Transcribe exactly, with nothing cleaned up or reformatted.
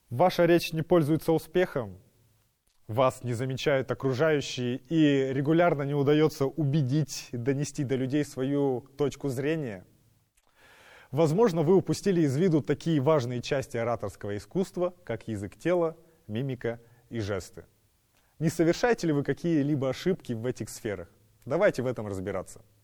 Ваша речь не пользуется успехом, вас не замечают окружающие и регулярно не удается убедить, донести до людей свою точку зрения. Возможно, вы упустили из виду такие важные части ораторского искусства, как язык тела, мимика и жесты. Не совершаете ли вы какие-либо ошибки в этих сферах? Давайте в этом разбираться.